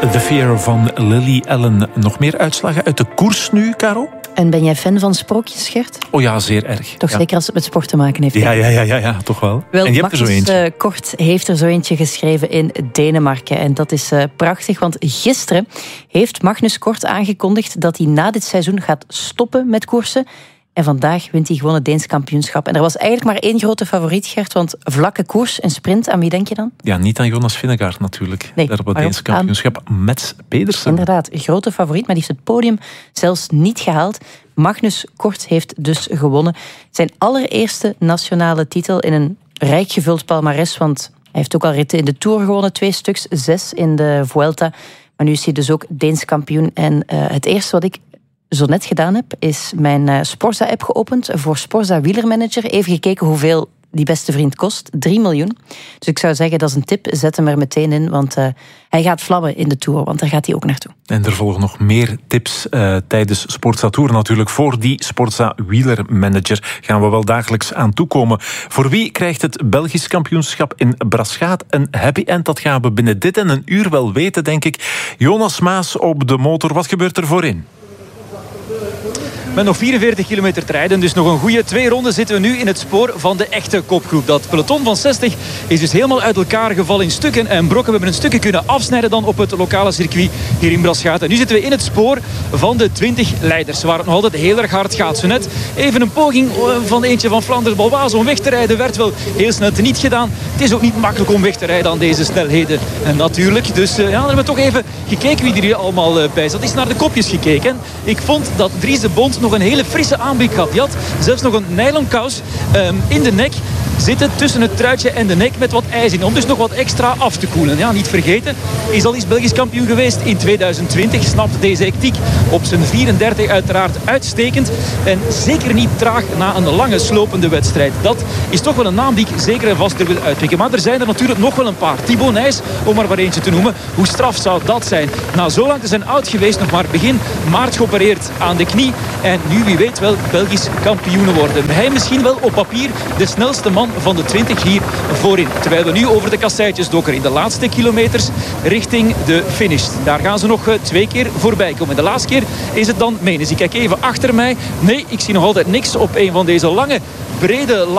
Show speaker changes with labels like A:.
A: The Fear van Lily Allen. Nog meer uitslagen uit de koers nu, Caro?
B: En ben jij fan van sprookjes, Gert?
A: Oh ja, zeer erg.
B: Toch zeker als het met sport te maken heeft.
A: Ja, toch wel. En je hebt er zo eentje.
B: Kort heeft er zo eentje geschreven in Denemarken. En dat is prachtig, want gisteren heeft Magnus Kort aangekondigd dat hij na dit seizoen gaat stoppen met koersen. En vandaag wint hij gewoon het Deens kampioenschap. En er was eigenlijk maar één grote favoriet, Gert, want vlakke koers en sprint, aan wie denk je dan?
A: Ja, niet aan Jonas Vingegaard natuurlijk.
B: Nee,
A: daar op het Deens kampioenschap. Mats Pedersen.
B: Inderdaad, grote favoriet, maar die heeft het podium zelfs niet gehaald. Magnus Kort heeft dus gewonnen. Zijn allereerste nationale titel in een rijk gevuld palmares, want hij heeft ook al ritten in de Tour gewonnen, 2 stuks, 6 in de Vuelta. Maar nu is hij dus ook Deens kampioen. En het eerste wat ik zo net gedaan heb, is mijn Sporza-app geopend voor Sporza Wielermanager. Even gekeken hoeveel die beste vriend kost. 3 miljoen. Dus ik zou zeggen, dat is een tip. Zet hem er meteen in, want hij gaat vlammen in de Tour, want daar gaat hij ook naartoe.
A: En er volgen nog meer tips tijdens Sporza Tour natuurlijk. Voor die Sporza Wielermanager gaan we wel dagelijks aan toekomen. Voor wie krijgt het Belgisch kampioenschap in Braschaat een happy end? Dat gaan we binnen dit en een uur wel weten, denk ik. Jonas Maas op de motor. Wat gebeurt er voorin?
C: Met nog 44 kilometer te rijden, dus nog een goede 2 ronden zitten we nu in het spoor van de echte kopgroep. Dat peloton van 60 is dus helemaal uit elkaar gevallen in stukken en brokken. We hebben een stukje kunnen afsnijden dan op het lokale circuit hier in Braschaat. En nu zitten we in het spoor van de 20 leiders, waar het nog altijd heel erg hard gaat. Zo net even een poging van eentje van Flanders-Balwaas om weg te rijden, werd wel heel snel niet gedaan. Het is ook niet makkelijk om weg te rijden aan deze snelheden. En natuurlijk, dus dan hebben we toch even gekeken wie er hier allemaal bij zat. Is naar de kopjes gekeken. Ik vond dat Dries de Bond nog een hele frisse aanblik had. Die had zelfs nog een nylon kous in de nek zitten tussen het truitje en de nek met wat ijs in. Om dus nog wat extra af te koelen. Ja, niet vergeten, is al eens Belgisch kampioen geweest in 2020. Snapt deze hectiek op zijn 34 uiteraard uitstekend. En zeker niet traag na een lange slopende wedstrijd. Dat is toch wel een naam die ik zeker en vast er wil uitpikken. Maar er zijn er natuurlijk nog wel een paar. Thibaut Nys, om maar eentje te noemen. Hoe straf zou dat zijn? Na zo lang te zijn oud geweest, nog maar begin maart geopereerd aan de knie. En nu, wie weet, wel Belgisch kampioen worden. Hij misschien wel op papier de snelste man van de 20 hier voorin. Terwijl we nu over de kasseitjes dokken in de laatste kilometers richting de finish. Daar gaan ze nog 2 keer voorbij komen. De laatste keer is het dan Menes. Ik kijk even achter mij. Nee, ik zie nog altijd niks op een van deze lange, brede